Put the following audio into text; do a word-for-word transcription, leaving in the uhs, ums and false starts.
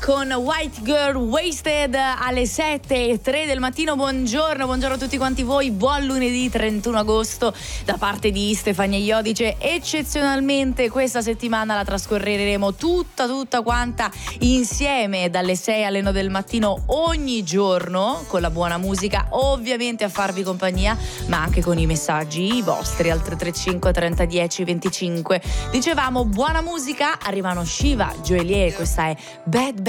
con White Girl Wasted alle sette e tre del mattino. Buongiorno, buongiorno a tutti quanti voi. Buon lunedì trentuno agosto da parte di Stefania Iodice. Eccezionalmente questa settimana la trascorreremo tutta tutta quanta insieme dalle sei alle nove del mattino ogni giorno, con la buona musica ovviamente a farvi compagnia, ma anche con i messaggi i vostri al tre tre cinque trenta dieci venticinque. Dicevamo buona musica, arrivano Shiva, Joelie, questa è Bad Bad.